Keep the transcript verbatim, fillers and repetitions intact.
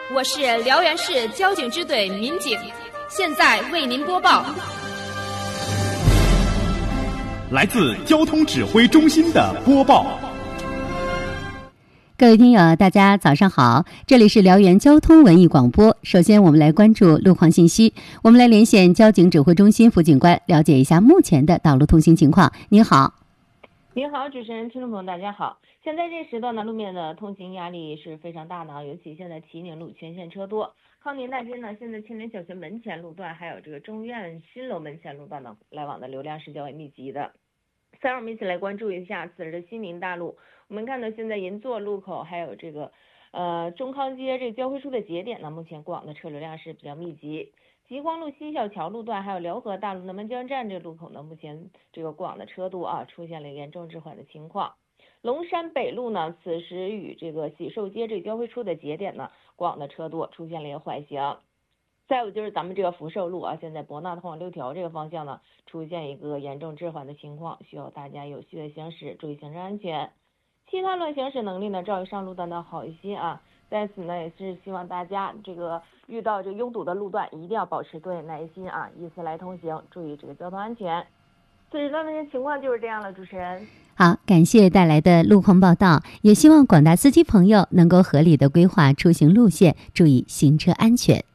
我是辽源市交警支队民警，现在为您播报。 来自交通指挥中心的播报。 各位听友，大家早上好，这里是辽源交通文艺广播。首先我们来关注路况信息，我们来连线交警指挥中心副警官，了解一下目前的道路通行情况。您好。 您好，主持人，听众朋友，大家好。现在这时段呢，路面的通行压力是非常大的，尤其现在齐宁路全线车多。康宁大街呢，现在青林小学门前路段，还有这个中院新楼门前路段呢，来往的流量是较为密集的。再让我们一起来关注一下此时的新宁大路。我们看到现在银座路口还有这个呃中康街这个交汇处的节点呢，目前过往的车流量是比较密集。吉光路西小桥路段还有辽河大路南门江站这个路口呢，目前这个过往的车多啊，出现了严重滞缓的情况。龙山北路呢，此时与这个喜寿街这个交汇处的节点呢，过往的车多，出现了一个缓行。再有就是咱们这个福寿路啊，现在博纳通往六条这个方向呢，出现一个严重滞缓的情况，需要大家有序的行驶，注意行车安全。其他路行驶能力呢，照以上路段的好一些啊。在此呢，也是希望大家这个遇到这个拥堵的路段，一定要保持多点耐心啊，依次来通行，注意这个交通安全。此时段的情况就是这样了，主持人。 好，感谢带来的路况报道，也希望广大司机朋友能够合理的规划出行路线，注意行车安全。